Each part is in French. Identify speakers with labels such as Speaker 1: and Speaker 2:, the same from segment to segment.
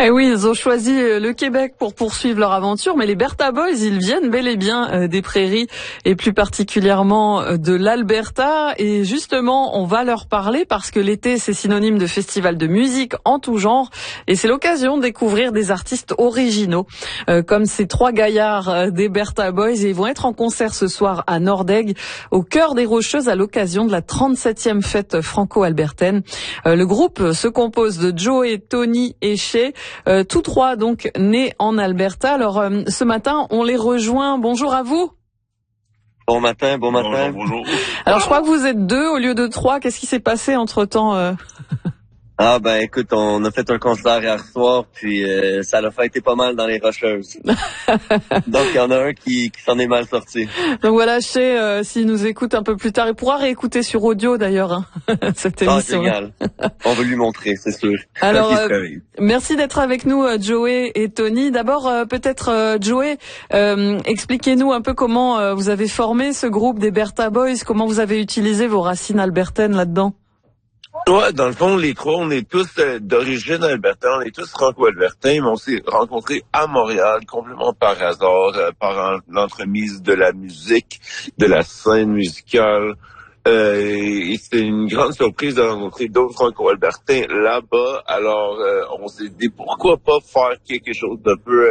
Speaker 1: Eh oui, ils ont choisi le Québec pour poursuivre leur aventure, mais les Bertha Boys, ils viennent bel et bien des prairies et plus particulièrement de l'Alberta. Et justement, on va leur parler parce que l'été, c'est synonyme de festival de musique en tout genre et c'est l'occasion de découvrir des artistes originaux comme ces trois gaillards des Bertha Boys. Et ils vont être en concert ce soir à Nordegg, au cœur des Rocheuses, à l'occasion de la 37e fête franco-albertaine. Le groupe se compose de Joey, Tony et Shay. Tous trois donc nés en Alberta. Alors ce matin, on les rejoint. Bonjour à vous.
Speaker 2: Bon matin, bon matin.
Speaker 3: Bonjour.
Speaker 1: Alors je crois que vous êtes deux au lieu de trois. Qu'est-ce qui s'est passé entre-temps
Speaker 2: Ah ben écoute, on a fait un concert hier soir, puis ça l'a fait pas mal dans les Rocheuses. Donc il y en a un qui s'en est mal sorti.
Speaker 1: Donc voilà, Shay, s'il nous écoute un peu plus tard, il pourra réécouter sur audio d'ailleurs cette émission.
Speaker 2: Ah génial. On veut lui montrer, c'est sûr.
Speaker 1: Alors merci d'être avec nous, Joey et Tony. D'abord peut-être Joey, expliquez-nous un peu comment vous avez formé ce groupe des Bertha Boys, comment vous avez utilisé vos racines albertaines là-dedans.
Speaker 3: Ouais, dans le fond, les trois, on est tous d'origine albertaine, on est tous franco-albertains, mais on s'est rencontrés à Montréal, complètement par hasard, par l'entremise de la musique, de la scène musicale. Et c'était une grande surprise de rencontrer d'autres franco-albertains là-bas. Alors, on s'est dit, pourquoi pas faire quelque chose d'un peu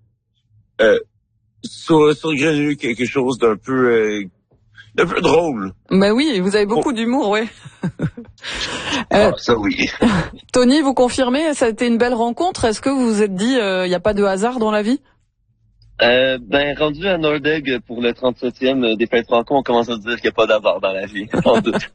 Speaker 3: surgenu, quelque chose d'un peu drôle.
Speaker 1: Ben oui, vous avez beaucoup d'humour, ouais.
Speaker 3: Ça oui.
Speaker 1: Tony, vous confirmez, ça a été une belle rencontre. Est-ce que vous vous êtes dit, il n'y a pas de hasard dans la vie?
Speaker 2: Ben rendu à Nordegg pour le 37e des fêtes franco, on commence à se dire qu'il n'y a pas d'hasard dans la vie. En doute.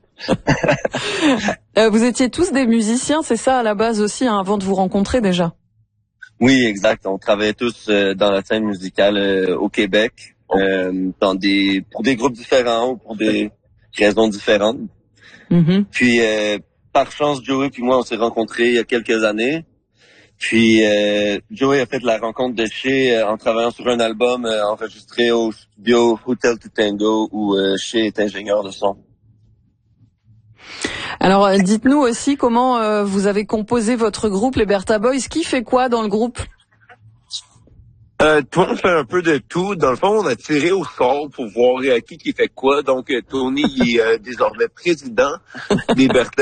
Speaker 1: Vous étiez tous des musiciens, c'est ça à la base aussi, avant de vous rencontrer déjà?
Speaker 2: Oui, exact. On travaillait tous dans la scène musicale au Québec, pour des groupes différents ou pour des raisons différentes.
Speaker 1: Mm-hmm.
Speaker 2: Puis par chance, Joey puis moi, on s'est rencontrés il y a quelques années. Puis Joey a fait la rencontre de Shay en travaillant sur un album enregistré au studio Hotel to Tango où Shay est ingénieur de son.
Speaker 1: Alors dites-nous aussi comment vous avez composé votre groupe, les Bertha Boys. Qui fait quoi dans le groupe?
Speaker 3: Tout le monde fait un peu de tout. Dans le fond, on a tiré au sort pour voir qui fait quoi. Donc, Tony est désormais président des Bertha